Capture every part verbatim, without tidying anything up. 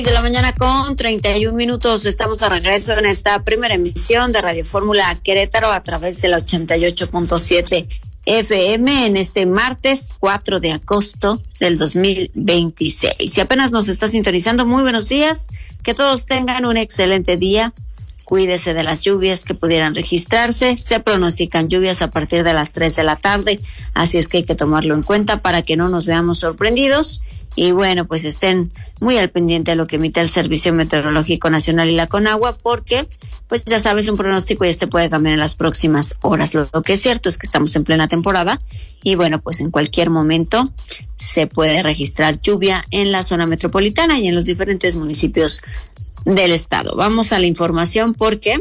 De la mañana con treinta y un minutos, estamos de regreso en esta primera emisión de Radio Fórmula Querétaro a través de la ochenta y ocho punto siete F M en este martes cuatro de agosto del dos mil veintiséis. Si apenas nos está sintonizando, muy buenos días, que todos tengan un excelente día. Cuídese de las lluvias que pudieran registrarse. Se pronostican lluvias a partir de las tres de la tarde, así es que hay que tomarlo en cuenta para que no nos veamos sorprendidos. Y bueno, pues estén muy al pendiente de lo que emite el Servicio Meteorológico Nacional y la Conagua, porque pues ya sabes, un pronóstico y este puede cambiar en las próximas horas. Lo, lo que es cierto es que estamos en plena temporada y bueno, pues en cualquier momento se puede registrar lluvia en la zona metropolitana y en los diferentes municipios del estado. Vamos a la información porque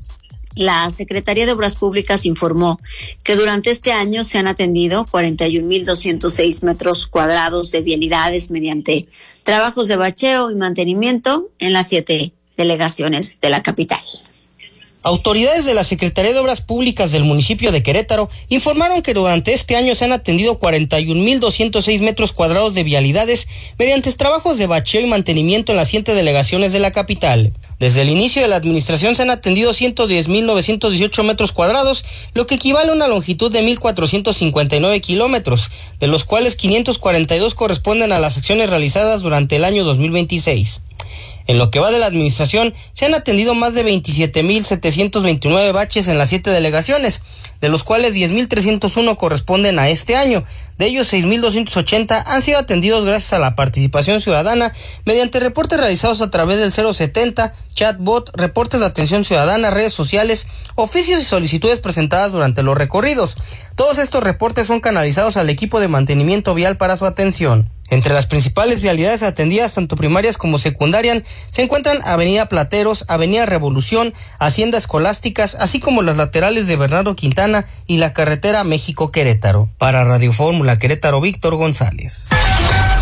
la Secretaría de Obras Públicas informó que durante este año se han atendido cuarenta y un mil doscientos seis metros cuadrados de vialidades mediante trabajos de bacheo y mantenimiento en las siete delegaciones de la capital. Autoridades de la Secretaría de Obras Públicas del municipio de Querétaro informaron que durante este año se han atendido cuarenta y un mil doscientos seis metros cuadrados de vialidades mediante trabajos de bacheo y mantenimiento en las siete delegaciones de la capital. Desde el inicio de la administración se han atendido ciento diez mil novecientos dieciocho metros cuadrados, lo que equivale a una longitud de mil cuatrocientos cincuenta y nueve kilómetros, de los cuales quinientos cuarenta y dos corresponden a las acciones realizadas durante el año dos mil veintiséis. En lo que va de la administración, se han atendido más de veintisiete mil setecientos veintinueve baches en las siete delegaciones, de los cuales diez mil trescientos uno corresponden a este año. De ellos, seis mil doscientos ochenta han sido atendidos gracias a la participación ciudadana mediante reportes realizados a través del cero setenta, chatbot, reportes de atención ciudadana, redes sociales, oficios y solicitudes presentadas durante los recorridos. Todos estos reportes son canalizados al equipo de mantenimiento vial para su atención. Entre las principales vialidades atendidas, tanto primarias como secundarias, se encuentran Avenida Plateros, Avenida Revolución, Hacienda Escolásticas, así como las laterales de Bernardo Quintana y la carretera México-Querétaro. Para Radio Fórmula Querétaro, Víctor González.